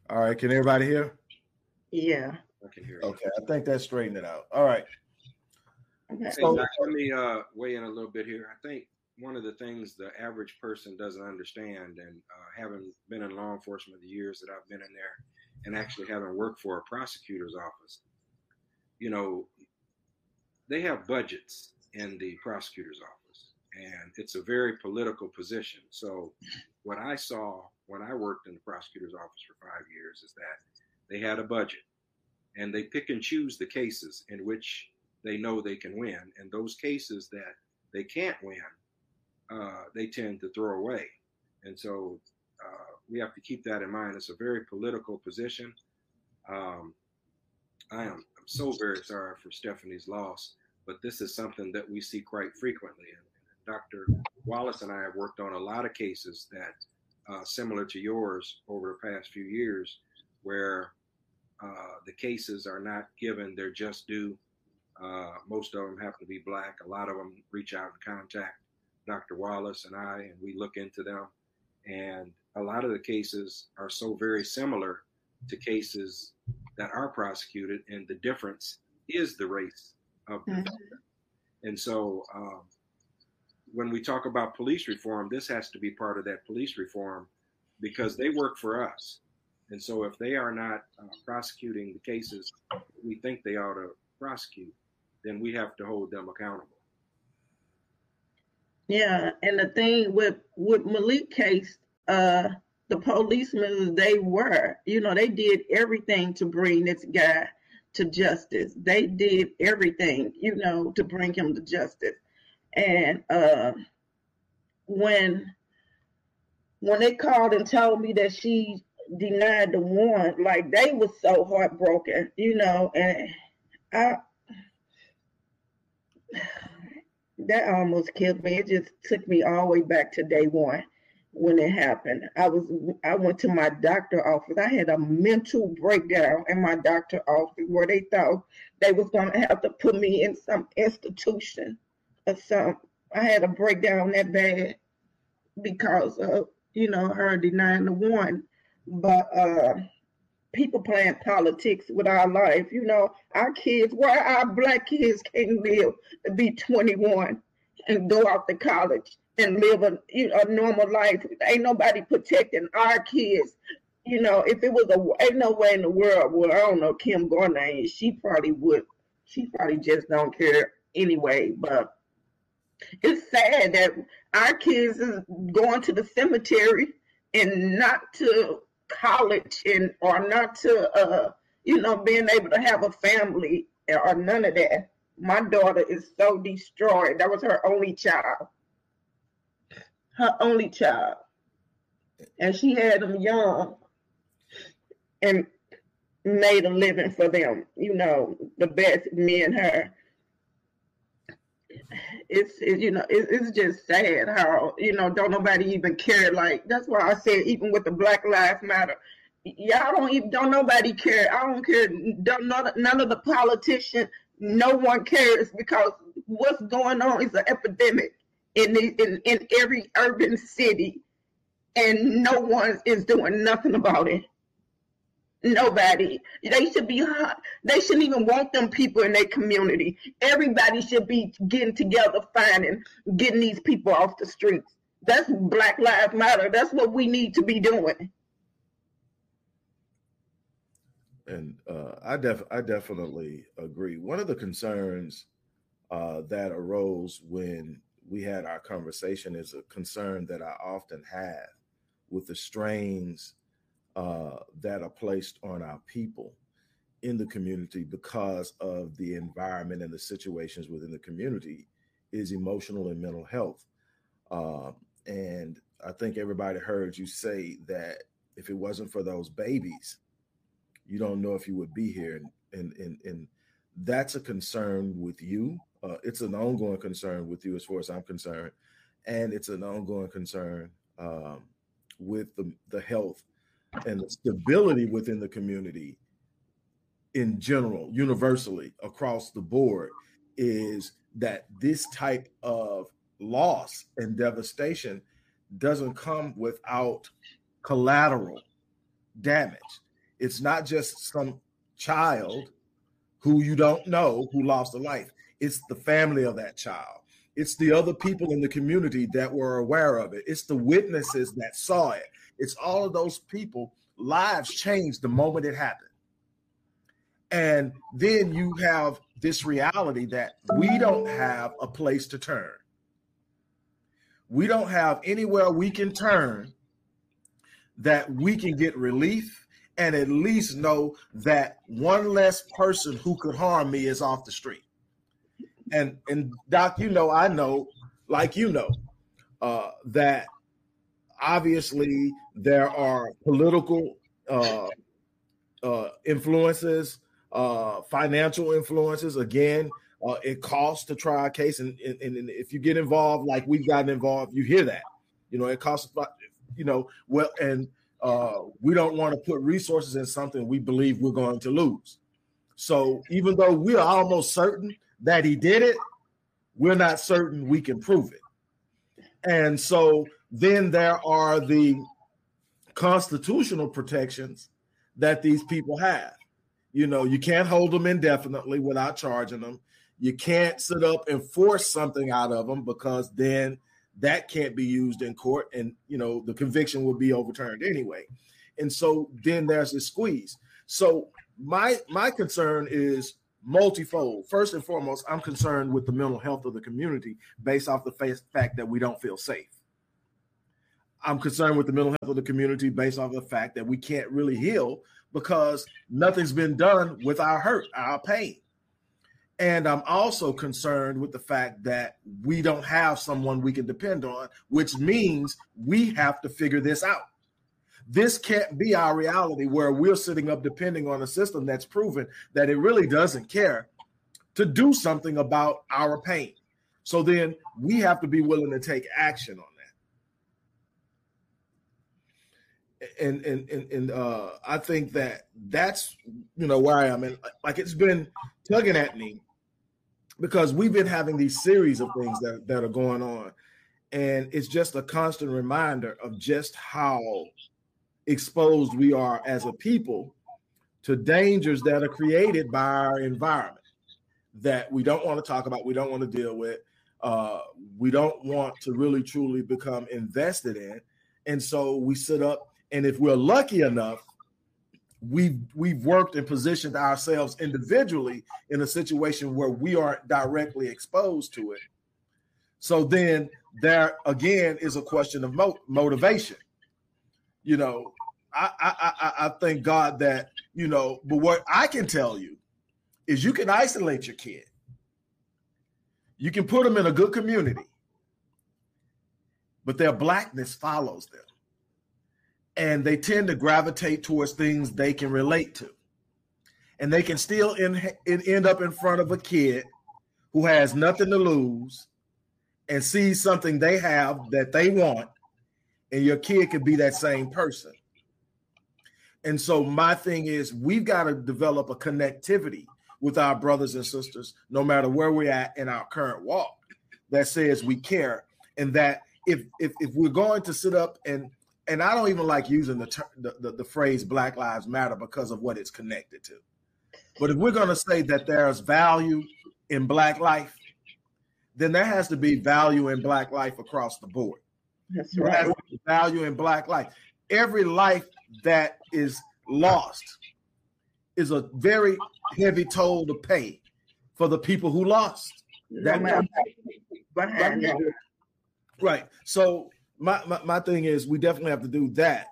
All right, can everybody hear? Yeah. I can hear you. Okay, I think that straightened it out. All right. Okay. Hey, So- Doc, let me weigh in a little bit here. I think one of the things the average person doesn't understand, and having been in law enforcement the years that I've been in there, and actually having worked for a prosecutor's office, you know, they have budgets in the prosecutor's office, and it's a very political position. So what I saw when I worked in the prosecutor's office for 5 years is that they had a budget, and they pick and choose the cases in which they know they can win, and those cases that they can't win, they tend to throw away. And so we have to keep that in mind. It's a very political position. I'm so very sorry for Stephanie's loss, but this is something that we see quite frequently. And Dr. Wallace and I have worked on a lot of cases that similar to yours over the past few years, where the cases are not given their just due. Most of them happen to be Black. A lot of them reach out and contact Dr. Wallace and I, and we look into them. And a lot of the cases are so very similar to cases that are prosecuted, and the difference is the race of the defendant. And so when we talk about police reform, this has to be part of that police reform, because they work for us. And so if they are not prosecuting the cases we think they ought to prosecute, then we have to hold them accountable. Yeah, and the thing with Malik case, the policemen, they did everything to bring this guy to justice. They did everything, to bring him to justice. And when they called and told me that she denied the warrant, like, they was so heartbroken, and that almost killed me. It just took me all the way back to day one when it happened. I went to my doctor office. I had a mental breakdown in my doctor office where they thought they was going to have to put me in some institution or something. I had a breakdown that bad because of, her denying the warrant. But people playing politics with our life. Our kids, where our Black kids can't live to be 21 and go out to college and live a normal life. Ain't nobody protecting our kids. If it was ain't no way in the world, well, I don't know, Kim Gardner, she probably would. She probably just don't care anyway. But it's sad that our kids is going to the cemetery and not to college or not to being able to have a family or none of that. My daughter is so destroyed. That was her only child, and she had them young and made a living for them, the best, me and her. It's just sad how, don't nobody even care. Like, that's why I said, even with the Black Lives Matter, y'all don't nobody care. I don't care. None of the politicians, no one cares, because what's going on is an epidemic in every urban city, and no one is doing nothing about it. Nobody. They shouldn't even want them people in their community. Everybody should be getting together, getting these people off the streets. That's Black Lives Matter. That's what we need to be doing. And I definitely agree. One of the concerns that arose when we had our conversation is a concern that I often have with the strains that are placed on our people in the community because of the environment and the situations within the community is emotional and mental health. And I think everybody heard you say that if it wasn't for those babies, you don't know if you would be here. And that's a concern with you. It's an ongoing concern with you as far as I'm concerned. And it's an ongoing concern with the health and the stability within the community in general, universally across the board, is that this type of loss and devastation doesn't come without collateral damage. It's not just some child who you don't know who lost a life. It's the family of that child. It's the other people in the community that were aware of it. It's the witnesses that saw it. It's all of those people. Lives changed the moment it happened. And then you have this reality that we don't have a place to turn. We don't have anywhere we can turn that we can get relief and at least know that one less person who could harm me is off the street. And Doc, I know, like that obviously there are political influences, financial influences. Again, it costs to try a case, and if you get involved, like we've gotten involved, you hear that. It costs. We don't want to put resources in something we believe we're going to lose. So even though we're almost certain that he did it, we're not certain we can prove it. And so then there are the constitutional protections that these people have. You can't hold them indefinitely without charging them. You can't sit up and force something out of them, because then that can't be used in court, and the conviction will be overturned anyway. And so then there's this squeeze. So my concern is multifold. First and foremost, I'm concerned with the mental health of the community based off the fact that we don't feel safe. I'm concerned with the mental health of the community based off the fact that we can't really heal because nothing's been done with our hurt, our pain. And I'm also concerned with the fact that we don't have someone we can depend on, which means we have to figure this out. This can't be our reality where we're sitting up depending on a system that's proven that it really doesn't care to do something about our pain. So then we have to be willing to take action on that. And I think that's where I am. And like, it's been tugging at me because we've been having these series of things that are going on. And it's just a constant reminder of just how exposed we are as a people to dangers that are created by our environment that we don't want to talk about, we don't want to deal with, we don't want to really truly become invested in. And so we sit up, and if we're lucky enough, we've worked and positioned ourselves individually in a situation where we aren't directly exposed to it. So then there again is a question of motivation. I thank God that, but what I can tell you is you can isolate your kid. You can put them in a good community, but their blackness follows them. And they tend to gravitate towards things they can relate to. And they can still end up in front of a kid who has nothing to lose and sees something they have that they want, and your kid could be that same person. And so my thing is, we've got to develop a connectivity with our brothers and sisters, no matter where we're at in our current walk, that says we care. And that if we're going to sit up and I don't even like using the phrase Black Lives Matter because of what it's connected to. But if we're going to say that there's value in Black life, then there has to be value in Black life across the board. That's There right. has to be value in Black life. Every life that is lost is a very heavy toll to pay for the people who lost. No matter behind that. Right. So my thing is, we definitely have to do that.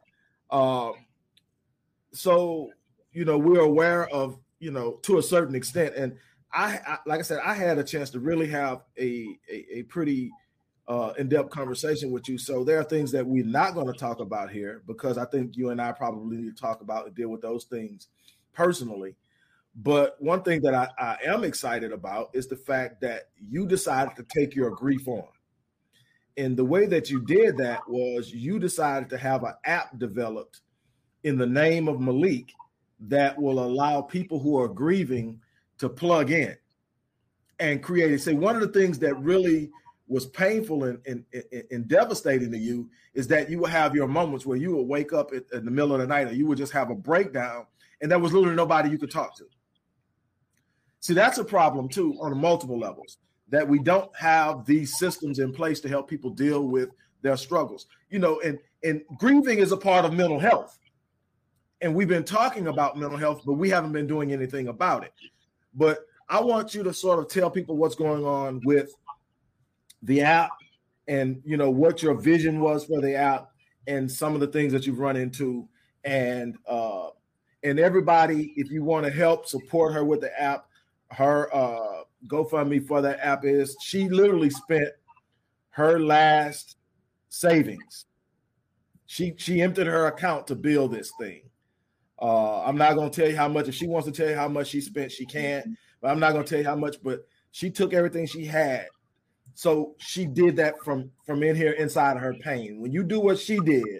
So, we're aware of, to a certain extent. And I like I said, I had a chance to really have a pretty in-depth conversation with you. So there are things that we're not going to talk about here because I think you and I probably need to talk about and deal with those things personally. But one thing that I am excited about is the fact that you decided to take your grief on. And the way that you did that was you decided to have an app developed in the name of Malik that will allow people who are grieving to plug in and create it. So one of the things that really was painful and devastating to you is that you would have your moments where you would wake up in the middle of the night, or you would just have a breakdown, and there was literally nobody you could talk to. See, that's a problem too on multiple levels, that we don't have these systems in place to help people deal with their struggles. And grieving is a part of mental health. And we've been talking about mental health, but we haven't been doing anything about it. But I want you to sort of tell people what's going on with the app, and what your vision was for the app, and some of the things that you've run into, and everybody, if you want to help support her with the app, her GoFundMe for that app is, she literally spent her last savings. She emptied her account to build this thing. I'm not going to tell you how much. If she wants to tell you how much she spent, she can, but I'm not going to tell you how much. But she took everything she had. So she did that from in here inside of her pain. When you do what she did,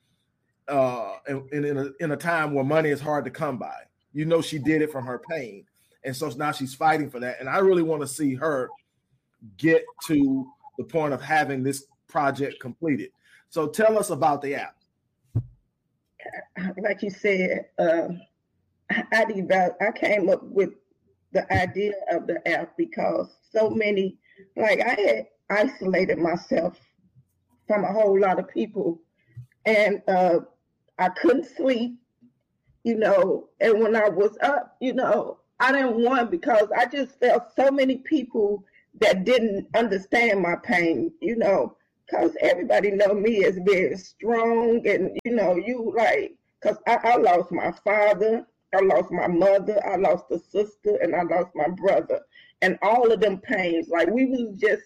in a time where money is hard to come by, she did it from her pain. And so now she's fighting for that. And I really want to see her get to the point of having this project completed. So tell us about the app. Like you said, I came up with the idea of the app because so many, like, I had isolated myself from a whole lot of people, and I couldn't sleep, and when I was up, I didn't want, because I just felt so many people that didn't understand my pain, because everybody know me as very strong, and because I lost my father, I lost my mother, I lost a sister, and I lost my brother, and all of them pains, like, we was just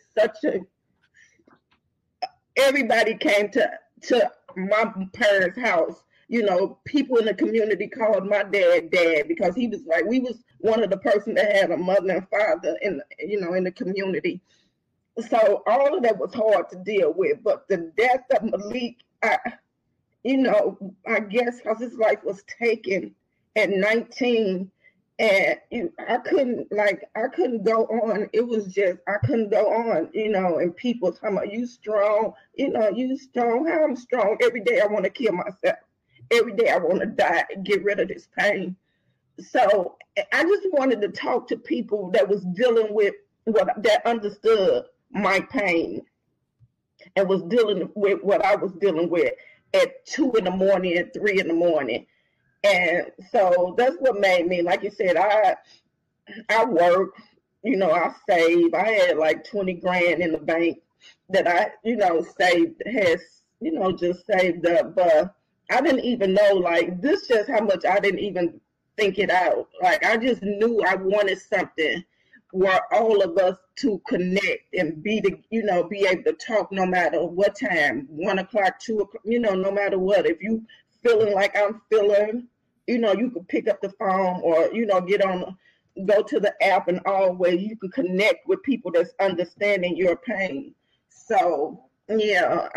everybody came to my parents' house. People in the community called my dad because he was like, we was one of the person that had a mother and father in the community. So all of that was hard to deal with. But the death of Malik, I guess because his life was taken at 19, and I couldn't go on. It was just, I couldn't go on, and people talking about, you strong, you strong. How I'm strong? Every day I want to kill myself. Every day I want to die and get rid of this pain. So I just wanted to talk to people that was dealing with that understood my pain and was dealing with what I was dealing with at 2 a.m. and 3 a.m. And so that's what made me, like you said, I work, I save. I had like 20 grand in the bank that I, saved, just saved up. But I didn't even know, like, this just how much I didn't even think it out. Like, I just knew I wanted something where all of us to connect and be able to talk no matter what time, 1 o'clock, 2 o'clock, no matter what. If you feeling like I'm feeling, you could pick up the phone or, go to the app, and always you can connect with people that's understanding your pain. So, yeah,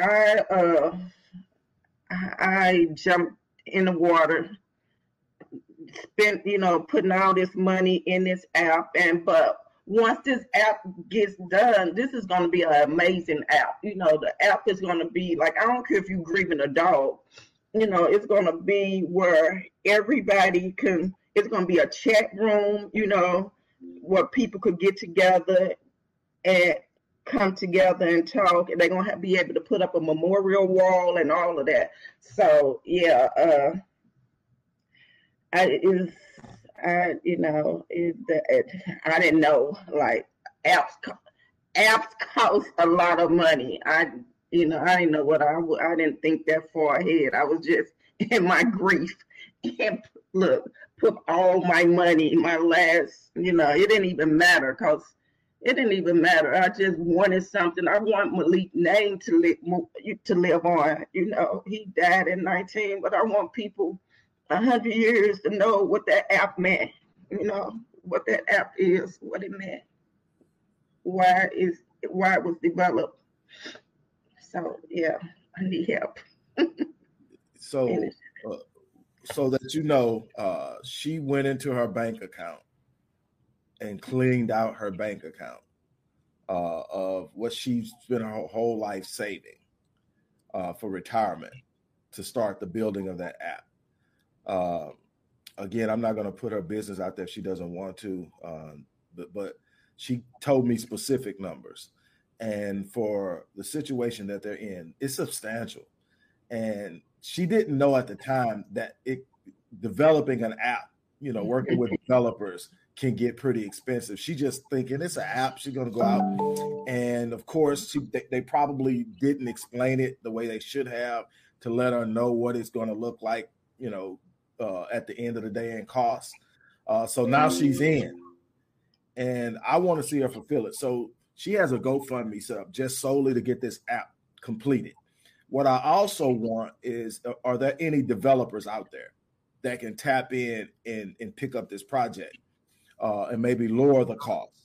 I jumped in the water, spent, putting all this money in this app. But once this app gets done, this is going to be an amazing app. The app is going to be like, I don't care if you're grieving a dog, it's going to be where everybody it's going to be a chat room, where people could get together and come together and talk, and they're going to be able to put up a memorial wall and all of that. So, yeah, I didn't know, like, apps cost a lot of money. I didn't know I didn't think that far ahead. I was just in my grief and put all my money, my last, it didn't even matter, because it didn't even matter. I just wanted something. I want Malik's name to live on. He died at 19, but I want people 100 years to know what that app meant. What that app is, what it meant, why it was developed. So yeah, I need help. So that she went into her bank account and cleaned out her bank account. of what she's spent her whole life saving for retirement to start the building of that app. Again, I'm not going to put her business out there if she doesn't want to, but she told me specific numbers. And for the situation that they're in, it's substantial. And she didn't know at the time that developing an app, working with developers can get pretty expensive. She just thinking it's an app. She's going to go out. And of course, they probably didn't explain it the way they should have to let her know what it's going to look like, at the end of the day and cost. So now she's in. And I want to see her fulfill it. So she has a GoFundMe set up just solely to get this app completed. What I also want is, are there any developers out there that can tap in and pick up this project and maybe lower the cost?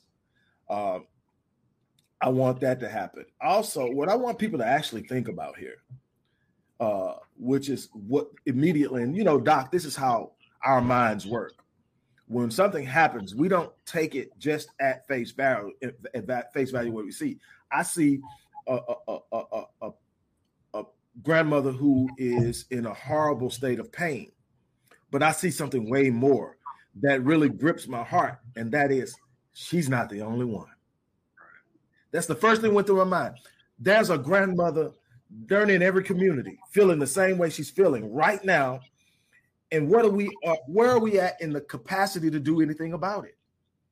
I want that to happen. Also, what I want people to actually think about here, which is what immediately, and Doc, this is how our minds work. When something happens, we don't take it just at face value. At face value, what we see. I see a grandmother who is in a horrible state of pain, but I see something way more that really grips my heart, and that is she's not the only one. That's the first thing went through my mind. There's a grandmother darn in every community feeling the same way she's feeling right now. And where are we at in the capacity to do anything about it?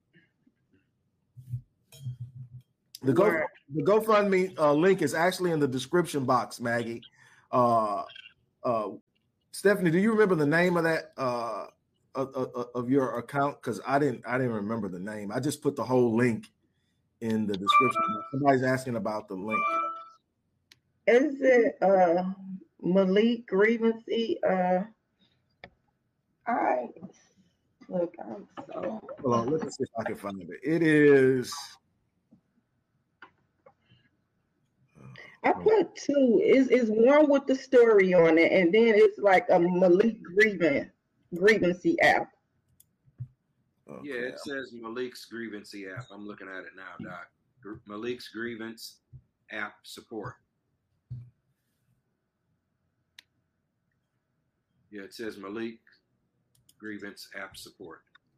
The GoFundMe link is actually in the description box, Maggie. Stephanie, do you remember the name of that of your account? Because I didn't remember the name. I just put the whole link in the description. Somebody's asking about the link. Is it Malik Grievancy? I'm so. Hold on, let me see if I can find it. It is. I put two. Is one with the story on it, and then it's like a Malik Grievancy app. Okay. Yeah, it says Malik's Grievancy app. I'm looking at it now, Doc. Malik's Grievance app support. Yeah, it says Malik Grievance app support.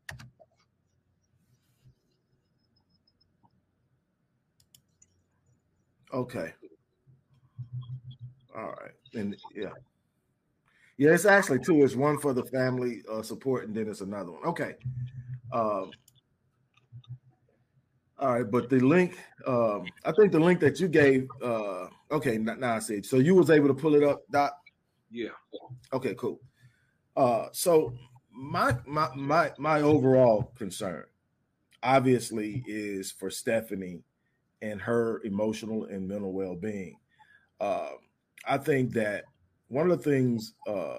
Okay. All right. And yeah, it's actually two. It's one for the family support, and then it's another one. Okay. All right, but the link, I think the link that you gave, okay, now I see it. So you was able to pull it up, Doc? Yeah. Okay, cool. So my overall concern, obviously, is for Stephanie and her emotional and mental well-being. I think that one of the things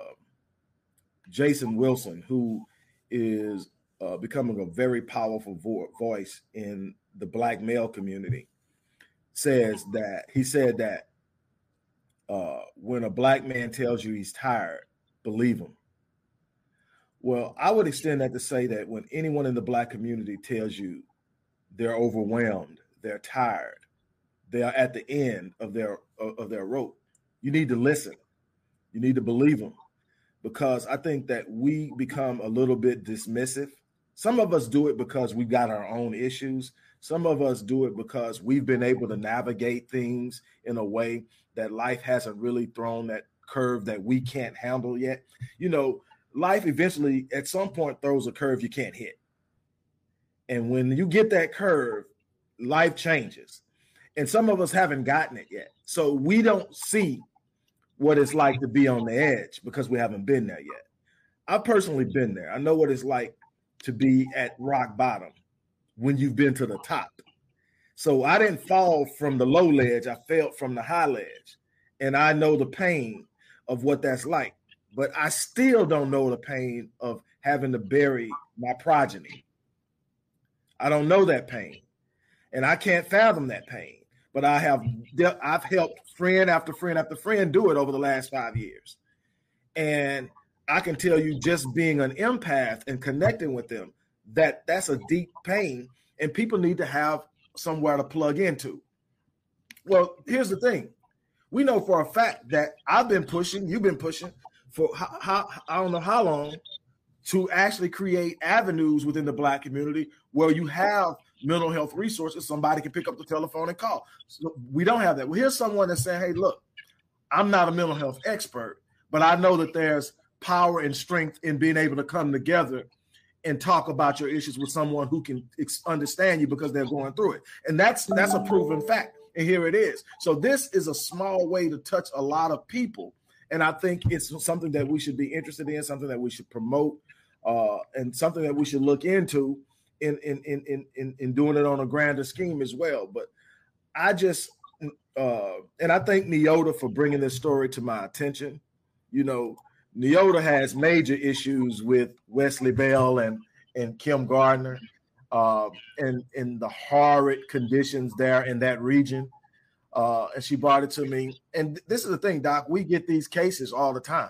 Jason Wilson, who is becoming a very powerful voice in the Black male community, said that when a Black man tells you he's tired, believe him. Well, I would extend that to say that when anyone in the Black community tells you they're overwhelmed, they're tired, they are at the end of their rope, you need to listen. You need to believe them, because I think that we become a little bit dismissive. Some of us do it because we've got our own issues. Some of us do it because we've been able to navigate things in a way that life hasn't really thrown that curve that we can't handle yet. Life eventually at some point throws a curve you can't hit. And when you get that curve, life changes. And some of us haven't gotten it yet. So we don't see what it's like to be on the edge because we haven't been there yet. I've personally been there. I know what it's like to be at rock bottom when you've been to the top. So I didn't fall from the low ledge. I fell from the high ledge. And I know the pain of what that's like. But I still don't know the pain of having to bury my progeny. I don't know that pain. And I can't fathom that pain. But I've helped friend after friend after friend do it over the last 5 years. And I can tell you, just being an empath and connecting with them, that's a deep pain. And people need to have somewhere to plug into. Well, here's the thing. We know for a fact that I've been pushing, you've been pushing for I don't know how long to actually create avenues within the Black community where you have mental health resources. Somebody can pick up the telephone and call. So we don't have that. Well, here's someone that's saying, hey, look, I'm not a mental health expert, but I know that there's power and strength in being able to come together and talk about your issues with someone who can understand you because they're going through it. And that's a proven fact. And here it is. So this is a small way to touch a lot of people. And I think it's something that we should be interested in, something that we should promote, and something that we should look into in doing it on a grander scheme as well. But I just, and I thank Neota for bringing this story to my attention. You know, Neota has major issues with Wesley Bell and Kim Gardner, and the horrid conditions there in that region. And she brought it to me. And this is the thing, Doc, we get these cases all the time.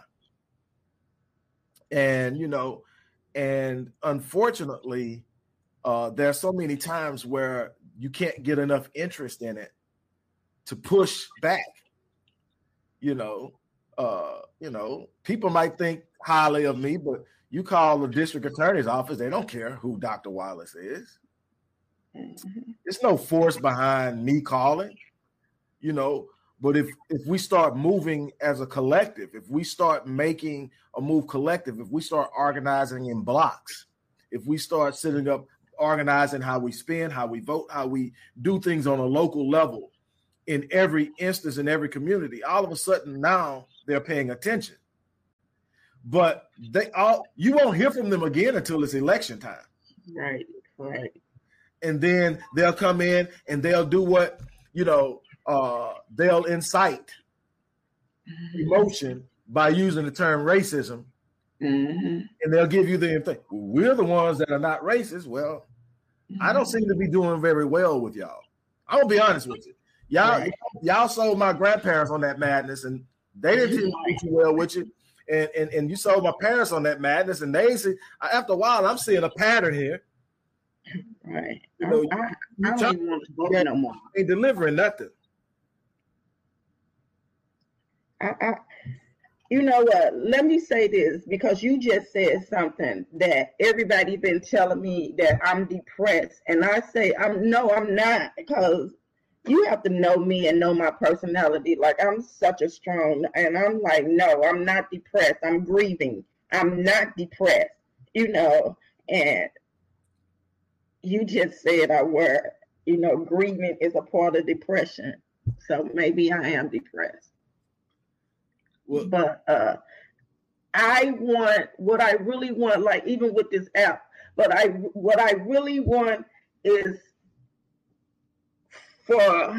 And, you know, and unfortunately, there are so many times where you can't get enough interest in it to push back. You know, people might think highly of me, but you call the district attorney's office, they don't care who Dr. Wallace is. There's no force behind me calling, you know. But if we start moving as a collective, if we start making a move collective, if we start organizing in blocks, if we start setting up, organizing how we spend, how we vote, how we do things on a local level in every instance, in every community, all of a sudden now they're paying attention. But you won't hear from them again until it's election time. Right. And then they'll come in and they'll do what, you know, they'll incite emotion by using the term racism. And they'll give you the thing. We're the ones that are not racist. Well, I don't seem to be doing very well with y'all. I'm gonna be honest with you. Y'all sold my grandparents on that madness, and they didn't do too well with you. And you sold my parents on that madness, and they see after a while, I'm seeing a pattern here. Right. You know, I don't even want to go there no more. Ain't delivering nothing. You know what? Let me say this, because you just said something that everybody been telling me that I'm depressed, and I say I'm not, because you have to know me and know my personality. Like, I'm such a strong, and I'm like, no, I'm not depressed. I'm grieving. I'm not depressed, you know. And you just said a word, you know, grieving is a part of depression. So maybe I am depressed. Well, but what I really want, like even with this app, what I really want is for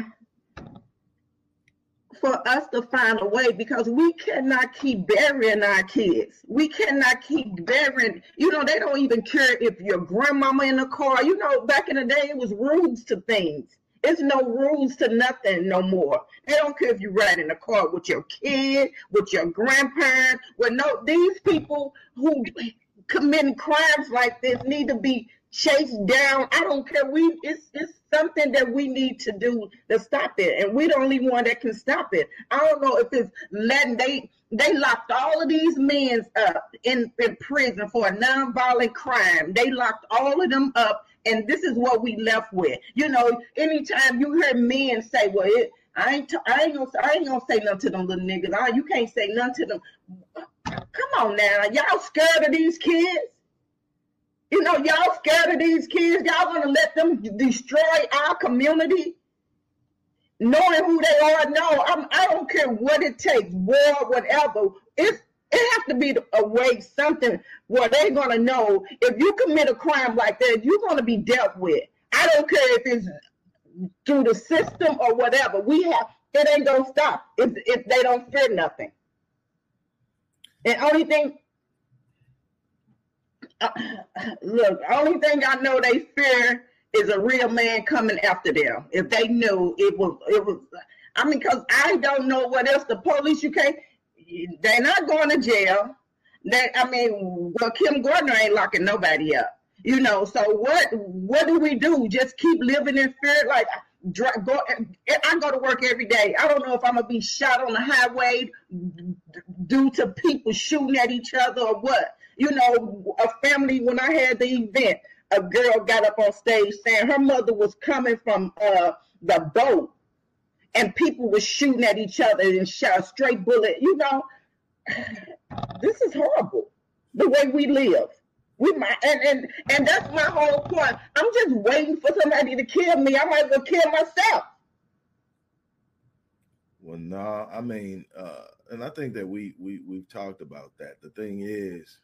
us to find a way, because we cannot keep burying our kids. We cannot keep burying, you know, they don't even care if your grandmama in the car. You know, back in the day, it was rules to things. There's no rules to nothing no more. They don't care if you ride in a car with your kid, with your grandparents. Well, no, these people who commit crimes like this need to be chased down. I don't care. It's something that we need to do to stop it, and we're the only one that can stop it. I don't know if it's letting they locked all of these men up in prison for a nonviolent crime. They locked all of them up, and this is what we left with. You know, anytime you hear men say, "Well, I ain't gonna say nothing to them little niggas. You can't say nothing to them." Come on now, y'all scared of these kids? You know, y'all scared of these kids? Y'all gonna let them destroy our community? Knowing who they are? No, I don't care what it takes, war, whatever. It has to be a way, something where they're gonna know if you commit a crime like that, you're gonna be dealt with. I don't care if it's through the system or whatever. It ain't gonna stop if they don't fear nothing. And only thing. Look, only thing I know they fear is a real man coming after them. If they knew it was, I mean, because I don't know what else. The police, they're not going to jail. Kim Gardner ain't locking nobody up. You know, so what do we do? Just keep living in fear? Like, I go to work every day. I don't know if I'm gonna be shot on the highway due to people shooting at each other or what. You know, a family, when I had the event, a girl got up on stage saying her mother was coming from the boat, and people were shooting at each other and shot a straight bullet. You know, this is horrible, the way we live. We might, and that's my whole point. I'm just waiting for somebody to kill me. I might as well kill myself. Well, no, I mean, and I think that we've talked about that. The thing is,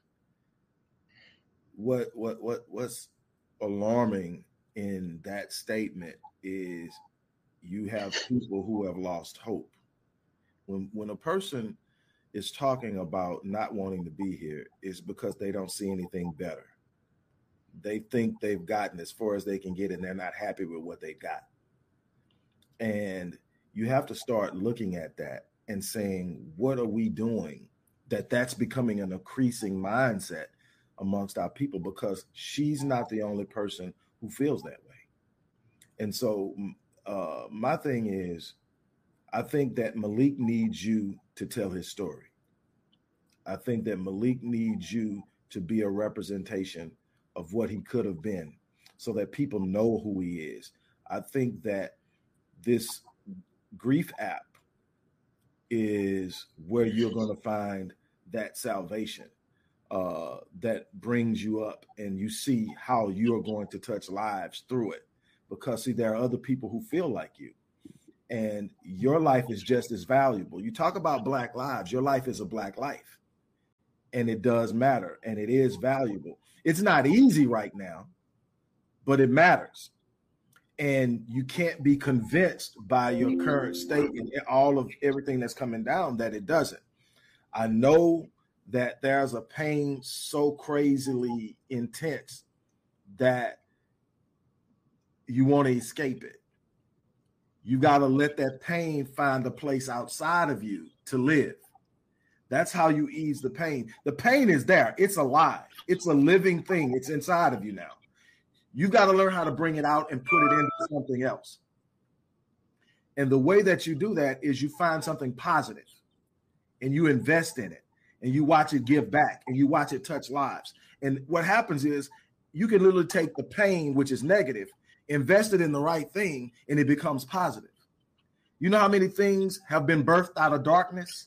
what's alarming in that statement is you have people who have lost hope. When a person is talking about not wanting to be here, is because they don't see anything better. They think they've gotten as far as they can get, and they're not happy with what they got. And you have to start looking at that and saying, what are we doing that's becoming an increasing mindset amongst our people? Because she's not the only person who feels that way. And so my thing is, I think that Malik needs you to tell his story. I think that Malik needs you to be a representation of what he could have been so that people know who he is. I think that this grief app is where you're going to find that salvation that brings you up, and you see how you're going to touch lives through it. Because, see, there are other people who feel like you. And your life is just as valuable. You talk about Black lives. Your life is a Black life. And it does matter. And it is valuable. It's not easy right now, but it matters. And you can't be convinced by your current state and all of everything that's coming down that it doesn't. I know that there's a pain so crazily intense that you want to escape it. You got to let that pain find a place outside of you to live. That's how you ease the pain. The pain is there. It's alive. It's a living thing. It's inside of you now. You got to learn how to bring it out and put it into something else. And the way that you do that is you find something positive and you invest in it and you watch it give back and you watch it touch lives. And what happens is you can literally take the pain, which is negative, invest it in the right thing, and it becomes positive. You know how many things have been birthed out of darkness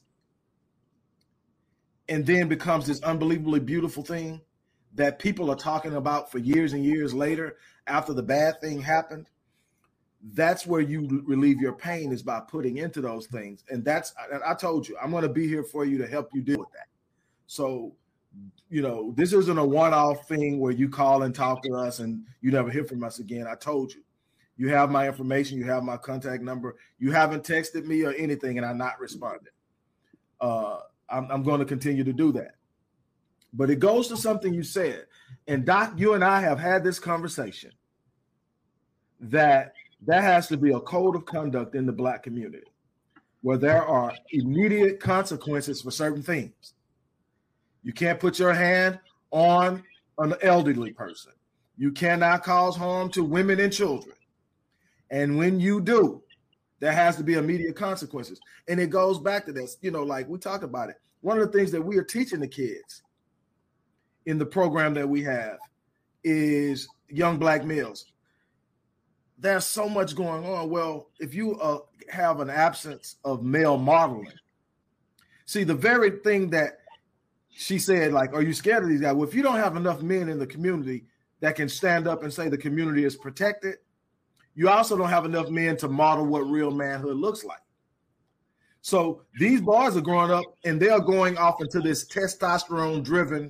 and then becomes this unbelievably beautiful thing that people are talking about for years and years later after the bad thing happened? That's where you relieve your pain, is by putting into those things. And I told you, I'm going to be here for you to help you deal with that. So, you know, this isn't a one-off thing where you call and talk to us and you never hear from us again. I told you, you have my information. You have my contact number. You haven't texted me or anything, and I'm not responding. I'm going to continue to do that. But it goes to something you said. And Doc, you and I have had this conversation that there has to be a code of conduct in the Black community where there are immediate consequences for certain things. You can't put your hand on an elderly person. You cannot cause harm to women and children. And when you do, there has to be immediate consequences. And it goes back to this, you know, like we talked about it. One of the things that we are teaching the kids in the program that we have is young Black males. There's so much going on. Well, if you have an absence of male modeling, see, the very thing that she said, like, are you scared of these guys? Well, if you don't have enough men in the community that can stand up and say the community is protected, you also don't have enough men to model what real manhood looks like. So these boys are growing up and they're going off into this testosterone-driven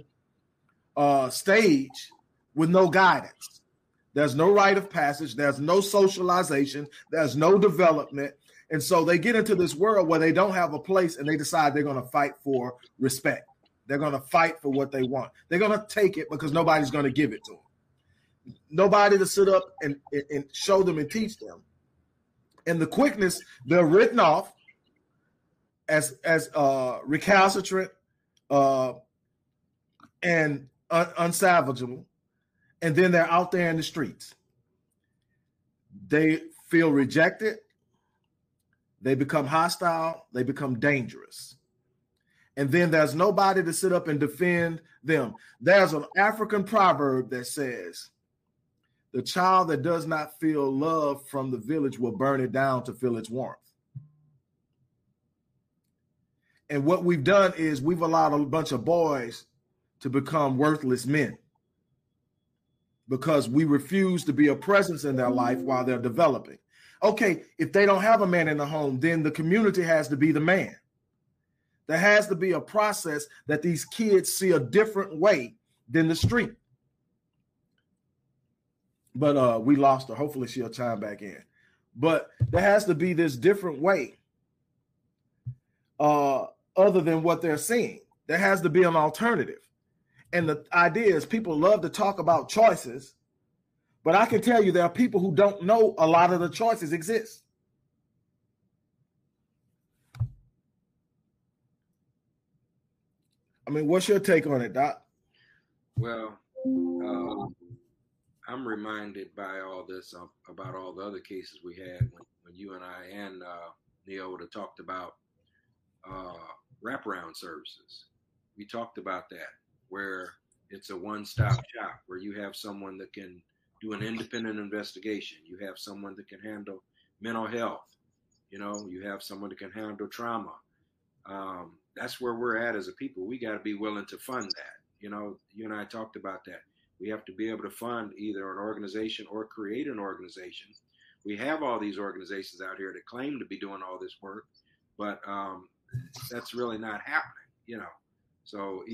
stage with no guidance. There's no rite of passage. There's no socialization. There's no development. And so they get into this world where they don't have a place and they decide they're going to fight for respect. They're going to fight for what they want. They're going to take it because nobody's going to give it to them. Nobody to sit up and show them and teach them. And the quickness, they're written off as recalcitrant and unsalvageable. and then they're out there in the streets. They feel rejected. They become hostile. They become dangerous. And then there's nobody to sit up and defend them. There's an African proverb that says, the child that does not feel love from the village will burn it down to feel its warmth. And what we've done is we've allowed a bunch of boys to become worthless men because we refuse to be a presence in their life while they're developing. Okay, if they don't have a man in the home, then the community has to be the man. There has to be a process that these kids see a different way than the street. But we lost her. Hopefully she'll chime back in. But there has to be this different way other than what they're seeing. There has to be an alternative. And the idea is people love to talk about choices, but I can tell you there are people who don't know a lot of the choices exist. I mean, what's your take on it, Doc? Well, I'm reminded by all this about all the other cases we had when you and I and Neil would have talked about wraparound services. We talked about that, where it's a one-stop shop, where you have someone that can do an independent investigation. You have someone that can handle mental health. You have someone that can handle trauma. That's where we're at as a people. We got to be willing to fund that. You and I talked about that. We have to be able to fund either an organization or create an organization. We have all these organizations out here that claim to be doing all this work, but that's really not happening, So